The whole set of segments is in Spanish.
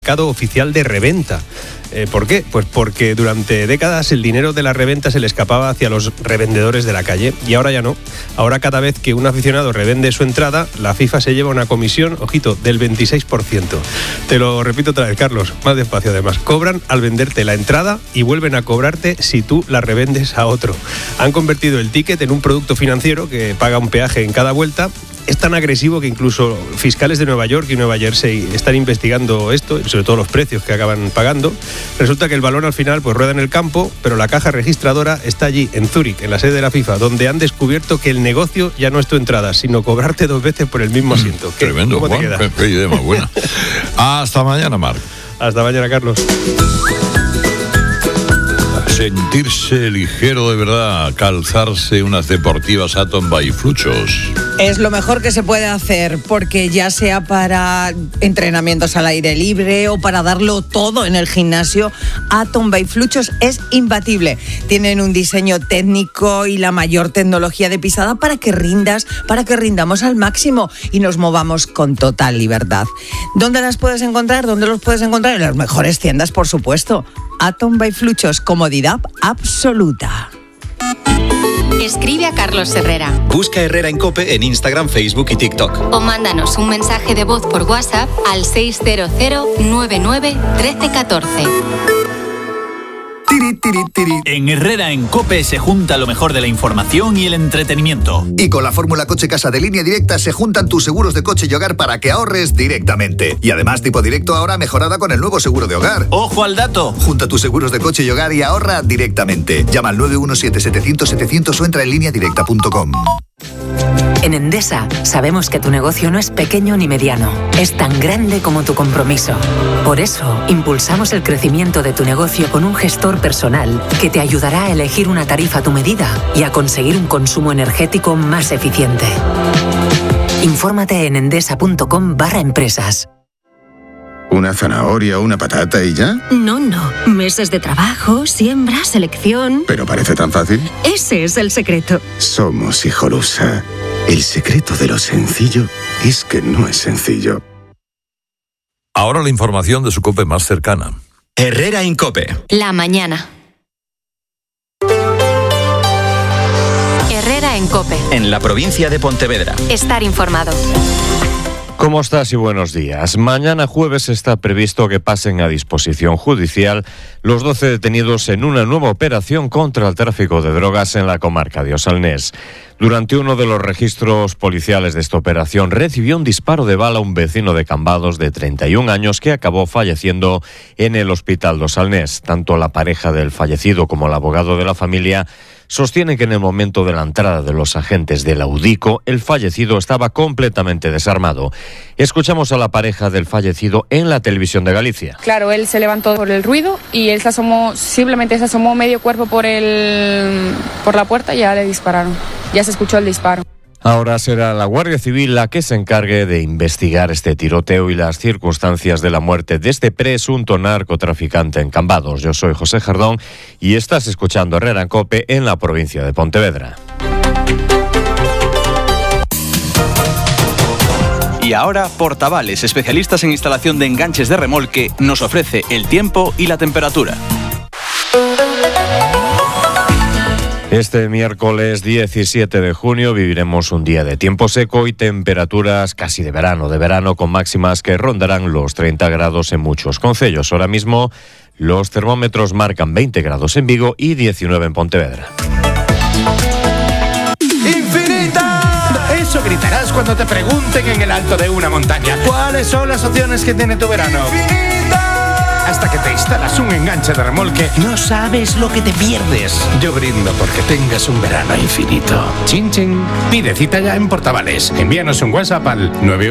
mercado oficial de reventa. ¿Por qué? Pues porque durante décadas el dinero de la reventa se le escapaba hacia los revendedores de la calle y ahora ya no. Ahora cada vez que un aficionado revende su entrada, la FIFA se lleva una comisión, ojito, del 26%. Te lo repito otra vez, Carlos, más despacio además. Cobran al venderte la entrada y vuelven a cobrarte si tú la revendes a otro. Han convertido el ticket en un producto financiero que paga un peaje en cada vuelta. Es tan agresivo que incluso fiscales de Nueva York y Nueva Jersey están investigando esto, sobre todo los precios que acaban pagando. Resulta que el balón al final pues rueda en el campo, pero la caja registradora está allí, en Zúrich, en la sede de la FIFA, donde han descubierto que el negocio ya no es tu entrada, sino cobrarte 2 veces por el mismo asiento. Tremendo, ¿Cómo te Juan. queda? Qué idea más buena. Hasta mañana, Marc. Hasta mañana, Carlos. Sentirse ligero de verdad, calzarse unas deportivas Atom by Fluchos. Es lo mejor que se puede hacer, porque ya sea para entrenamientos al aire libre o para darlo todo en el gimnasio, Atom by Fluchos es imbatible. Tienen un diseño técnico y la mayor tecnología de pisada para que rindamos al máximo y nos movamos con total libertad. ¿Dónde las puedes encontrar? ¿Dónde los puedes encontrar? En las mejores tiendas, por supuesto. Atom by Fluchos, comodidad absoluta. Escribe a Carlos Herrera. Busca Herrera en COPE en Instagram, Facebook y TikTok. O mándanos un mensaje de voz por WhatsApp al 600 99 13 14. En Herrera en COPE se junta lo mejor de la información y el entretenimiento. Y con la fórmula Coche Casa de Línea Directa se juntan tus seguros de coche y hogar para que ahorres directamente. Y además tipo directo ahora mejorada con el nuevo seguro de hogar. ¡Ojo al dato! Junta tus seguros de coche y hogar y ahorra directamente. Llama al 917-700-700 o entra en lineadirecta.com. En Endesa sabemos que tu negocio no es pequeño ni mediano, es tan grande como tu compromiso. Por eso, impulsamos el crecimiento de tu negocio con un gestor personal que te ayudará a elegir una tarifa a tu medida y a conseguir un consumo energético más eficiente. Infórmate en endesa.com/empresas. ¿Una zanahoria o una patata y ya? No. Meses de trabajo, siembra, selección. ¿Pero parece tan fácil? Ese es el secreto. Somos Hijolusa. El secreto de lo sencillo es que no es sencillo. Ahora la información de su COPE más cercana. Herrera en COPE. La mañana. Herrera en COPE. En la provincia de Pontevedra. Estar informado. ¿Cómo estás y buenos días? Mañana jueves está previsto que pasen a disposición judicial los 12 detenidos en una nueva operación contra el tráfico de drogas en la comarca de Osalnés. Durante uno de los registros policiales de esta operación recibió un disparo de bala un vecino de Cambados de 31 años que acabó falleciendo en el hospital de Osalnés. Tanto la pareja del fallecido como el abogado de la familia sostienen que en el momento de la entrada de los agentes de la UDICO, el fallecido estaba completamente desarmado. Escuchamos a la pareja del fallecido en la televisión de Galicia. Claro, él se levantó por el ruido y él simplemente se asomó medio cuerpo por la puerta y ya le dispararon. Ya se escuchó el disparo. Ahora será la Guardia Civil la que se encargue de investigar este tiroteo y las circunstancias de la muerte de este presunto narcotraficante en Cambados. Yo soy José Jardón y estás escuchando Herrera en COPE en la provincia de Pontevedra. Y ahora, Portavales, especialistas en instalación de enganches de remolque, nos ofrece el tiempo y la temperatura. Este miércoles 17 de junio viviremos un día de tiempo seco y temperaturas casi de verano con máximas que rondarán los 30 grados en muchos concellos. Ahora mismo los termómetros marcan 20 grados en Vigo y 19 en Pontevedra. ¡Infinita! Eso gritarás cuando te pregunten en el alto de una montaña. ¿Cuáles son las opciones que tiene tu verano? ¡Infinita! Hasta que te instalas un enganche de remolque, no sabes lo que te pierdes. Yo brindo porque tengas un verano infinito. Chin chin. Pide cita ya en Portavales. Envíanos un WhatsApp al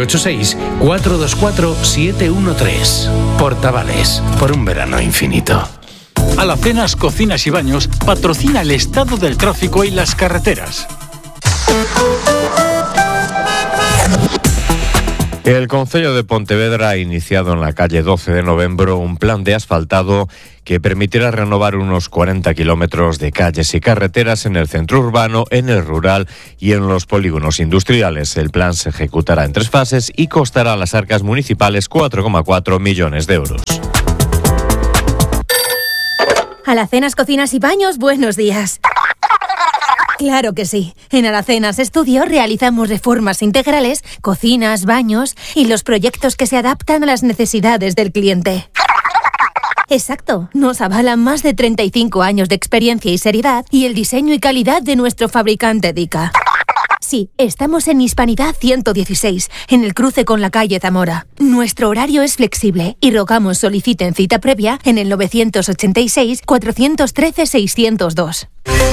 986-424-713. Portavales, por un verano infinito. Alacenas Cocinas y Baños patrocina el estado del tráfico y las carreteras. El Concello de Pontevedra ha iniciado en la calle 12 de Novembro un plan de asfaltado que permitirá renovar unos 40 kilómetros de calles y carreteras en el centro urbano, en el rural y en los polígonos industriales. El plan se ejecutará en 3 fases y costará a las arcas municipales 4,4 millones de euros. Alacenas, Cocinas y Baños, buenos días. Claro que sí. En Alacenas Estudio realizamos reformas integrales, cocinas, baños y los proyectos que se adaptan a las necesidades del cliente. Exacto. Nos avalan más de 35 años de experiencia y seriedad y el diseño y calidad de nuestro fabricante Dica. Sí, estamos en Hispanidad 116, en el cruce con la calle Zamora. Nuestro horario es flexible y rogamos soliciten cita previa en el 986 413 602.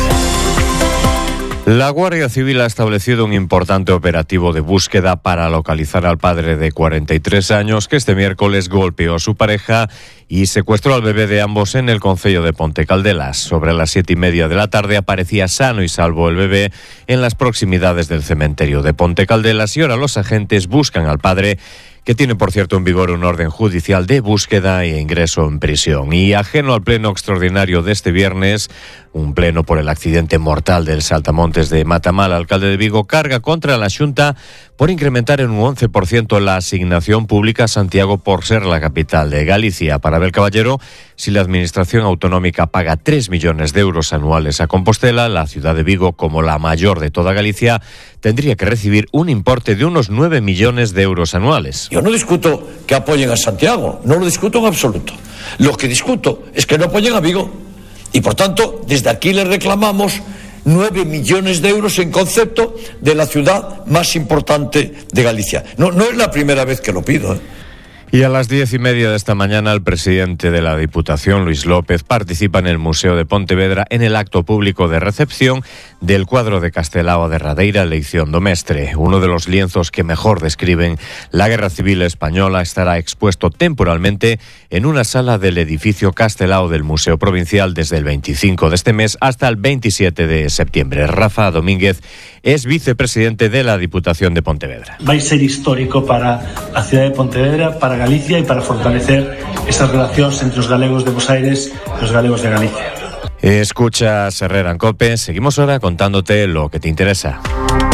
La Guardia Civil ha establecido un importante operativo de búsqueda para localizar al padre de 43 años que este miércoles golpeó a su pareja y secuestró al bebé de ambos en el concello de Ponte Caldelas. Sobre las 7:30 de la tarde aparecía sano y salvo el bebé en las proximidades del cementerio de Ponte Caldelas y ahora los agentes buscan al padre, que tiene, por cierto, en vigor un orden judicial de búsqueda e ingreso en prisión. Y ajeno al pleno extraordinario de este viernes, un pleno por el accidente mortal del Saltamontes de Matamala, el alcalde de Vigo carga contra la Xunta por incrementar en un 11% la asignación pública a Santiago por ser la capital de Galicia. Para Abel Caballero, si la administración autonómica paga 3 millones de euros anuales a Compostela, la ciudad de Vigo, como la mayor de toda Galicia, tendría que recibir un importe de unos 9 millones de euros anuales. Yo no discuto que apoyen a Santiago, no lo discuto en absoluto. Lo que discuto es que no apoyen a Vigo. Y por tanto, desde aquí les reclamamos 9 millones de euros en concepto de la ciudad más importante de Galicia. No es la primera vez que lo pido, ¿eh? Y a las 10:30 de esta mañana, el presidente de la Diputación, Luis López, participa en el Museo de Pontevedra en el acto público de recepción del cuadro de Castelao de Radeira, Lección do Mestre. Uno de los lienzos que mejor describen la Guerra Civil Española estará expuesto temporalmente en una sala del edificio Castelao del Museo Provincial desde el 25 de este mes hasta el 27 de septiembre. Rafa Domínguez es vicepresidente de la Diputación de Pontevedra. Va a ser histórico para la ciudad de Pontevedra, para Galicia y para fortalecer esas relaciones entre los galegos de Bos Aires y los galegos de Galicia. Escuchas Herrera en COPE. Seguimos ahora contándote lo que te interesa.